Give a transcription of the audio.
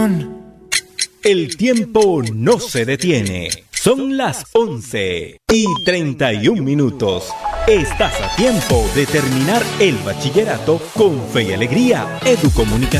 El tiempo no se detiene. Son las 11:31. Estás a tiempo de terminar el bachillerato con fe y alegría. Educomunicación.